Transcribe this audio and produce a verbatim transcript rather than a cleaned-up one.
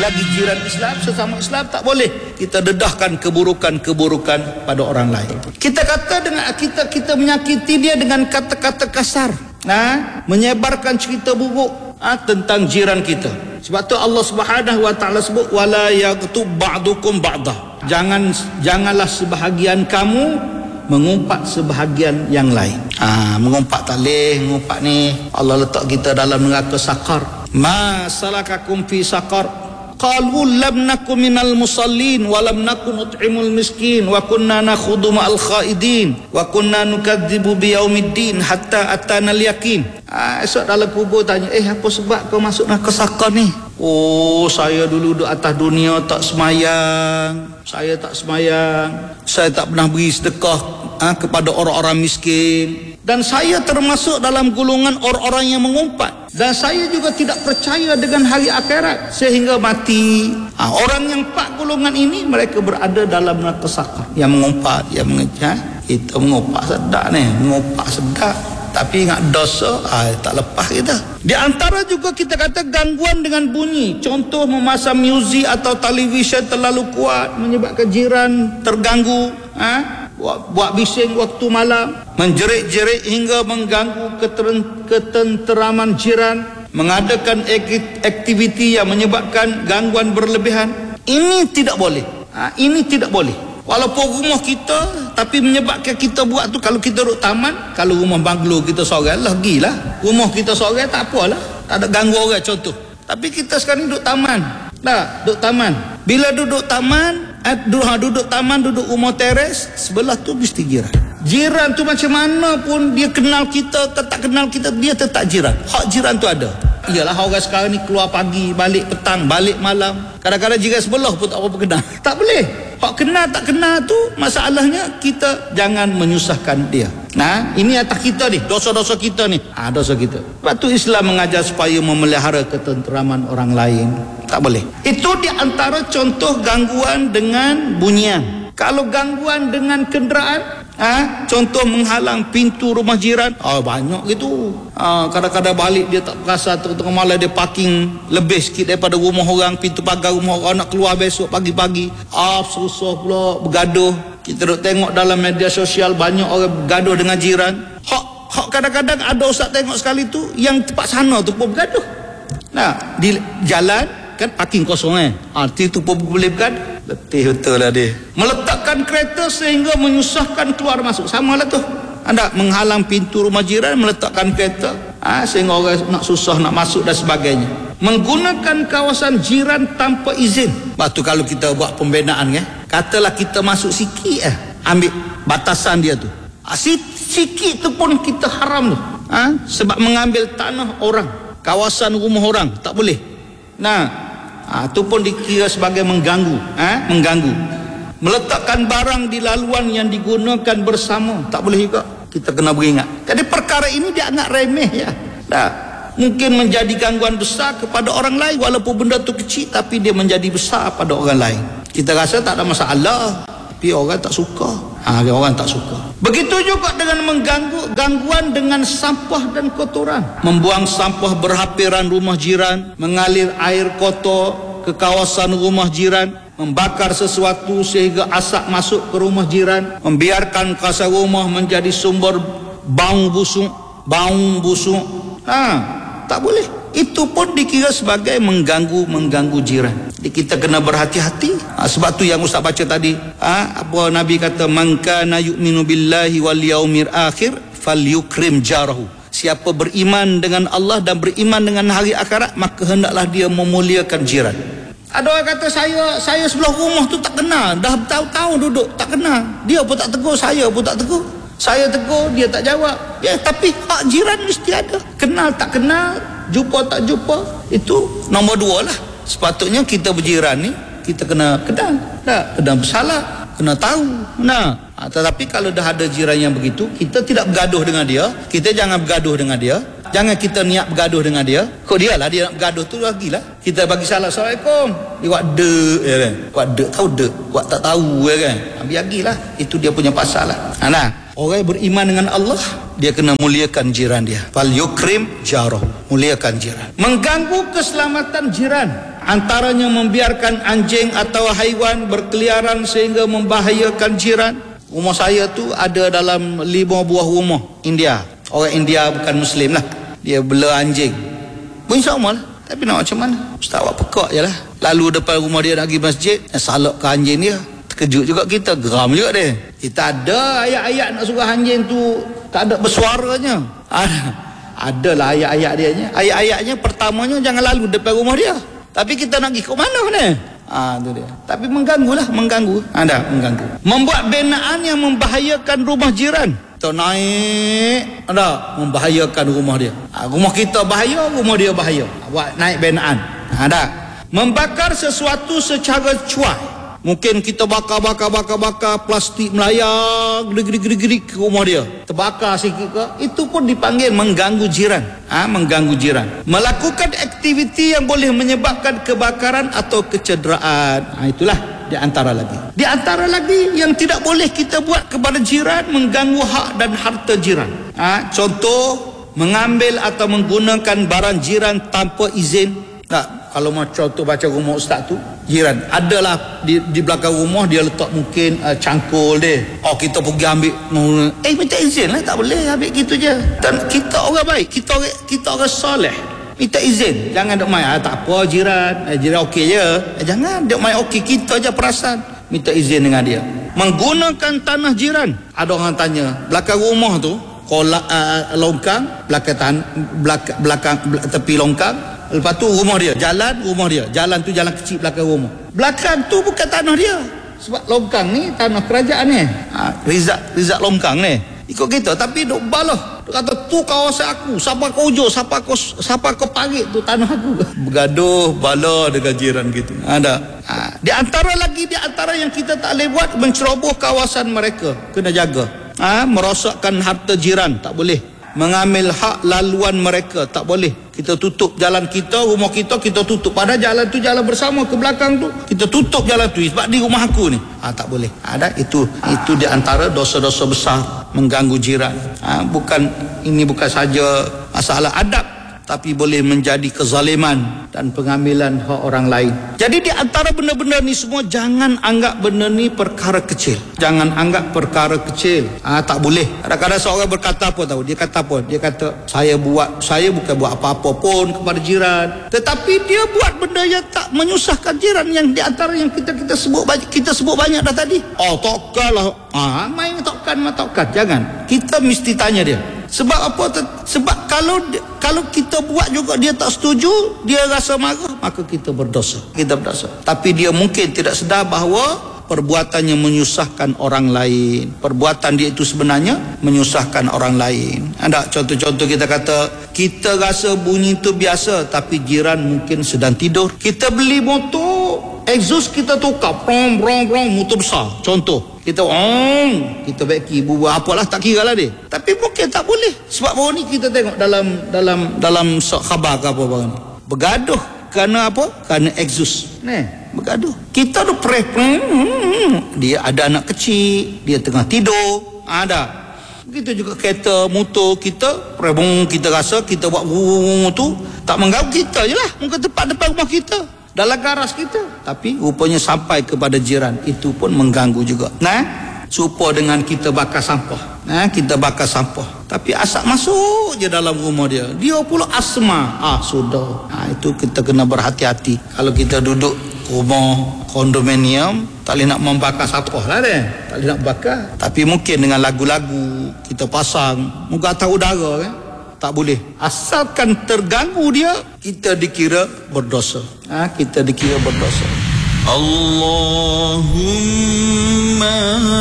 lagi jiran Islam, sesama Islam, tak boleh kita dedahkan keburukan-keburukan pada orang lain. Kita kata dengan kita kita menyakiti dia dengan kata-kata kasar, nah, menyebarkan cerita buruk ah, tentang jiran kita. Sebab tu Allah Subhanahu wa taala sebut wala yaghtub ba'dukum ba'dah. Jangan janganlah sebahagian kamu mengumpat sebahagian yang lain. Ah, mengumpat tak boleh, mengumpat ni Allah letak kita dalam neraka sakar. Ma salakakum fi saqar qalu lam nakum minal musallin wa lam nakun nut'imul miskin wa kunna nakhudu ma'al khaidin wa kunna nukadzibu biyaumiddin hatta atana al-yaqin. Ah, esok dalam kubur tanya, eh apa sebab kau masuk neraka sakar ni? Oh, saya dulu duduk atas dunia tak semayang, saya tak semayang, saya tak pernah beri sedekah ah, kepada orang-orang miskin, dan saya termasuk dalam golongan orang-orang yang mengumpat, dan saya juga tidak percaya dengan hari akhirat sehingga mati. Ha, orang yang empat golongan ini mereka berada dalam neraka sakar. Yang mengumpat, yang mengejar, kita mengumpat sedap ni, mengumpat sedap, tapi ingat dosa, ha, tak lepas kita. Di antara juga kita kata gangguan dengan bunyi, contoh memasang muzik atau televisyen terlalu kuat menyebabkan jiran terganggu, ha? Buat, buat bising waktu malam, menjerit-jerit hingga mengganggu keteren, ketenteraman jiran, mengadakan aktiviti yang menyebabkan gangguan berlebihan. Ini tidak boleh. Ha, ini tidak boleh. Walaupun rumah kita, tapi menyebabkan kita buat tu, kalau kita duduk taman, kalau rumah banglo kita seorang, lagi lah. Rumah kita seorang tak apalah, tak ada ganggu orang contoh. Tapi kita sekarang duduk taman. Nah, duduk taman. Bila duduk taman, eh, duduk, duduk taman, duduk rumah teres, sebelah tu mesti jiran. Jiran tu macam mana pun dia kenal kita ke tak kenal kita, dia tetap jiran. Hak jiran tu ada. Iyalah orang sekarang ni keluar pagi, balik petang, balik malam. Kadang-kadang jiran sebelah pun tak apa kenal. Tak boleh. Hak kenal tak kenal tu masalahnya kita jangan menyusahkan dia. Nah, ini atas kita ni, dosa-dosa kita ni. Ah, dosa kita. Sebab tu Islam mengajar supaya memelihara ketenteraman orang lain. Tak boleh. Itu di antara contoh gangguan dengan bunyian. Kalau gangguan dengan kenderaan, ah, contoh menghalang pintu rumah jiran, ah, banyak gitu. Ah, kadang-kadang balik dia tak perasan, tengah malam dia parking lebih sikit daripada rumah orang, pintu pagar rumah orang, nak keluar besok pagi-pagi. Ah, susah pula bergaduh. Kita duk tengok dalam media sosial banyak orang bergaduh dengan jiran. Hak hak kadang-kadang ada ustaz tengok sekali tu yang tempat sana tu pun bergaduh. Nah, di jalan kan parking kosong eh. Arti tu pun boleh bergaduh. Letih betul lah dia. Meletakkan kereta sehingga menyusahkan keluar masuk. Samalah tu. Anda menghalang pintu rumah jiran, meletakkan kereta, ah, sehingga orang nak susah nak masuk dan sebagainya. Menggunakan kawasan jiran tanpa izin. Lepas tu kalau kita buat pembinaan eh, katalah kita masuk sikit eh, ambil batasan dia tu. Ah, sikit tu pun kita haram tu. Ah, sebab mengambil tanah orang, kawasan rumah orang, tak boleh. Nah, ah, tu pun dikira sebagai mengganggu, ah, mengganggu. Meletakkan barang di laluan yang digunakan bersama, tak boleh juga. Kita kena beringat. Jadi perkara ini dianggap remeh ya. Nah, mungkin menjadi gangguan besar kepada orang lain, walaupun benda tu kecil tapi dia menjadi besar pada orang lain. Kita rasa tak ada masalah, tapi orang tak suka. Ha, orang tak suka. Begitu juga dengan mengganggu gangguan dengan sampah dan kotoran. Membuang sampah berhampiran rumah jiran, mengalir air kotor ke kawasan rumah jiran, membakar sesuatu sehingga asap masuk ke rumah jiran, membiarkan kawasan rumah menjadi sumber bau busuk, bau busuk. Ha, tak boleh. Itu pun dikira sebagai mengganggu mengganggu jiran. Jadi kita kena berhati-hati. Ha, sebab tu yang Ustaz baca tadi, ha, apa Nabi kata, man kana yu'minu billahi wal yaumil akhir falyukrim jarahu. Siapa beriman dengan Allah dan beriman dengan hari akhirat, maka hendaklah dia memuliakan jiran. Ada orang kata saya saya sebelah rumah tu tak kenal, dah bertahun-tahun duduk tak kenal. Dia pun tak tegur, saya pun tak tegur. Saya tegur, dia tak jawab. Ya, tapi hak jiran mesti ada. Kenal tak kenal, jumpa tak jumpa, itu nombor dua lah. Sepatutnya kita berjiran ni, kita kena kenal, tak? Kena bersalah, kena tahu. Nah, tetapi kalau dah ada jiran yang begitu, kita tidak bergaduh dengan dia. Kita jangan bergaduh dengan dia. Jangan kita niat bergaduh dengan dia. Kok dia lah dia nak bergaduh tu lagi lah. Kita bagi salam, Assalamualaikum. Dia buat dek ya kan. Buat dek, tahu dek. Buat tak tahu ya kan. Bagi lah. Itu dia punya pasal lah. Ha, nah. Orang yang beriman dengan Allah, dia kena muliakan jiran dia. Fal yukrim jarah, muliakan jiran. Mengganggu keselamatan jiran. Antaranya membiarkan anjing atau haiwan berkeliaran sehingga membahayakan jiran. Rumah saya tu ada dalam lima buah rumah India. Orang India bukan Muslim lah. Dia bela anjing. Pun sama lah. Tapi nak macam mana? Ustaz awak pekak je lah. Lalu depan rumah dia nak pergi masjid, salak ke anjing dia. Terkejut juga kita, geram juga dia. Kita ada ayat-ayat nak suruh anjing tu tak ada bersuaranya. Ada. Adalah ayat-ayat dia. Ayat-ayatnya pertamanya jangan lalu depan rumah dia. Tapi kita nak pergi ke mana ni? Ah, tu dia. Tapi mengganggu lah, mengganggu. Ada, mengganggu. Membuat binaan yang membahayakan rumah jiran. Kita naik, ada, membahayakan rumah dia. Ah, rumah kita bahaya, rumah dia bahaya. Buat naik binaan. Ada. Membakar sesuatu secara cuai. Mungkin kita bakar-bakar-bakar-bakar plastik melayang gerik-gerik ke rumah dia. Terbakar sikit ke, itu pun dipanggil mengganggu jiran. Ha, mengganggu jiran. Melakukan aktiviti yang boleh menyebabkan kebakaran atau kecederaan. Ha, itulah di antara lagi. Di antara lagi yang tidak boleh kita buat kepada jiran, mengganggu hak dan harta jiran. Ha, contoh, mengambil atau menggunakan barang jiran tanpa izin. Tak, kalau macam tu baca rumah ustaz tu, jiran adalah di, di belakang rumah dia letak mungkin uh, cangkul dia. Oh, kita pergi ambil, eh minta izin lah, tak boleh ambil gitu je. Dan kita orang baik, kita orang, kita orang soleh, minta izin. Jangan duk main, ah, tak apa jiran, eh, jiran okey je. Eh, jangan duk main okey, kita je perasan. Minta izin dengan dia. Menggunakan tanah jiran. Ada orang tanya, belakang rumah tu kolak uh, longkang, belakang tan, belakang, belakang belakang tepi longkang. Lepas tu rumah dia, jalan rumah dia. Jalan tu jalan kecil belakang rumah. Belakang tu bukan tanah dia. Sebab longkang ni tanah kerajaan ni. Ha, Rizak, Rizak longkang ni. Ikut kita, tapi duk balah. Duk kata tu kawasan aku. Siapa kau hujur, siapa kau siapa kau parit tu tanah aku. Bergaduh, bala dengan jiran gitu. Ada. Ha, di antara lagi di antara yang kita tak boleh buat, menceroboh kawasan mereka. Kena jaga. Ha, merosakkan harta jiran, tak boleh. Mengambil hak laluan mereka, tak boleh. Kita tutup jalan kita, rumah kita, kita tutup. Padahal jalan tu jalan bersama ke belakang tu. Kita tutup jalan tu sebab di rumah aku ni. Ah, tak boleh. Ada itu itu di antara dosa-dosa besar, mengganggu jiran. Ah, bukan ini bukan saja masalah adab, tapi boleh menjadi kezaliman dan pengambilan hak orang lain. Jadi di antara benda-benda ni semua, jangan anggap benda ni perkara kecil. Jangan anggap perkara kecil. Ah, tak boleh. Kadang-kadang seorang berkata apa tahu? Dia kata apa? Dia kata, saya buat, saya bukan buat apa-apa pun kepada jiran. Tetapi dia buat benda yang tak menyusahkan jiran, yang di antara yang kita kita sebut banyak, kita sebut banyak dah tadi. Oh, takkanlah. Ah, main takkan, main takkan. Jangan. Kita mesti tanya dia. Sebab apa? Sebab kalau kalau kita buat juga dia tak setuju, dia rasa marah, maka kita berdosa. Kita berdosa. Tapi dia mungkin tidak sedar bahawa perbuatannya menyusahkan orang lain. Perbuatan dia itu sebenarnya menyusahkan orang lain. Ada contoh-contoh, kita kata kita rasa bunyi itu biasa, tapi jiran mungkin sedang tidur. Kita beli motor, exhaust kita tukar, prong prong prong, motor besar. Contoh. Kita ong, kita baiki bubuh apalah, tak kira lah dia. Tapi mungkin tak boleh. Sebab baru ni kita tengok dalam dalam dalam khabar ke apa baru ni. Bergaduh kerana apa? Kerana exhaust. Ni, bergaduh. Kita tu preh, dia ada anak kecil, dia tengah tidur, ada. Begitu juga kereta, motor kita, preh, kita rasa kita buat bung tu tak mengganggu kita je lah. Mungkin tempat depan rumah kita, dalam garas kita, tapi rupanya sampai kepada jiran, itu pun mengganggu juga. Nah, serupa dengan kita bakar sampah. Nah, kita bakar sampah, tapi asap masuk je dalam rumah dia. Dia pula asma. Ah, sudah. Ah, itu kita kena berhati-hati. Kalau kita duduk rumah kondominium, tak boleh nak membakar sampah lah deh. Tak boleh nak bakar. Tapi mungkin dengan lagu-lagu kita pasang, muka atas udara kan. Tak boleh. Asalkan terganggu dia, kita dikira berdosa. Ha, kita dikira berdosa. Allahumma